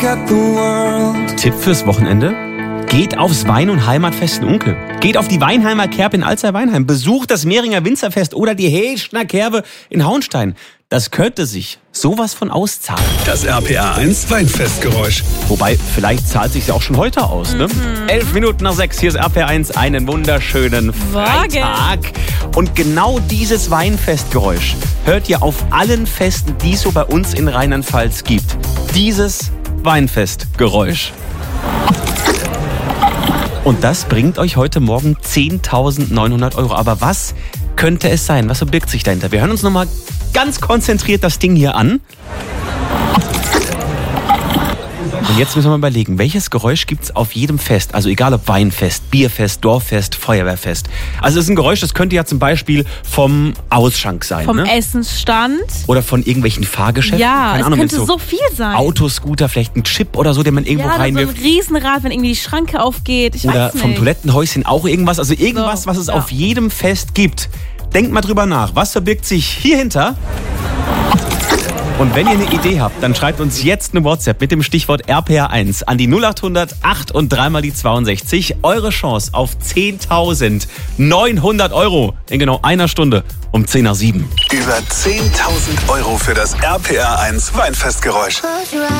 Tipp fürs Wochenende? Geht aufs Wein- und Heimatfest in Unkel. Geht auf die Weinheimer Kerb in Alzey-Weinheim. Besucht das Mehringer Winzerfest oder die Heschner Kerbe in Hauenstein. Das könnte sich sowas von auszahlen. Das RPA 1 Weinfestgeräusch. Wobei, vielleicht zahlt sich ja auch schon heute aus, ne? 11 Minuten nach 6, hier ist RPA 1, einen wunderschönen Freitag. Und genau dieses Weinfestgeräusch hört ihr auf allen Festen, die es so bei uns in Rheinland-Pfalz gibt. Dieses Weinfestgeräusch. Und das bringt euch heute Morgen 10.900 €. Aber was könnte es sein? Was verbirgt sich dahinter? Wir hören uns nochmal ganz konzentriert das Ding hier an. Und jetzt müssen wir mal überlegen, welches Geräusch gibt es auf jedem Fest? Also egal ob Weinfest, Bierfest, Dorffest, Feuerwehrfest. Also es ist ein Geräusch, das könnte ja zum Beispiel vom Ausschank sein. Vom ne? Essensstand. Oder von irgendwelchen Fahrgeschäften. Ja, Keine es Ahnung, könnte so so viel sein. Autoscooter, vielleicht ein Chip oder so, den man irgendwo Ja, so ein reinwirft. Riesenrad, wenn irgendwie die Schranke aufgeht. Ich Oder weiß nicht. vom Toilettenhäuschen auch irgendwas. Also irgendwas, So, was es ja. auf jedem Fest gibt. Denkt mal drüber nach. Was verbirgt sich hier hinter? Und wenn ihr eine Idee habt, dann schreibt uns jetzt eine WhatsApp mit dem Stichwort RPA1 an die 0800 8 und 3 mal die 62. Eure Chance auf 10.900 € in genau einer Stunde um 10 nach 7. Über 10.000 € für das RPA 1 Weinfestgeräusch.